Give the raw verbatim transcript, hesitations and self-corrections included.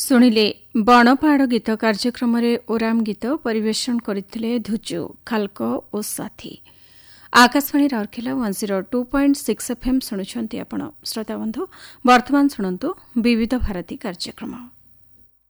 ଶୁଣିଲେ ବଣପାହାଡ଼ ଗୀତ କାର୍ଯ୍ୟକ୍ରମରେ ଓରାମ ଗୀତ ପରିବେଷଣ କରିଥିଲେ ଧୁଚୁ ଖାଲକ ଓ ସାଥୀ। Akashvani Rourkela one zero two point six FM ଶୁଣୁଛନ୍ତି ଆପଣ ଶ୍ରୋତାବନ୍ଧୁ। ବର୍ତ୍ତମାନ ଶୁଣନ୍ତୁ ବିବିଧ ଭାରତୀ କାର୍ଯ୍ୟକ୍ରମ।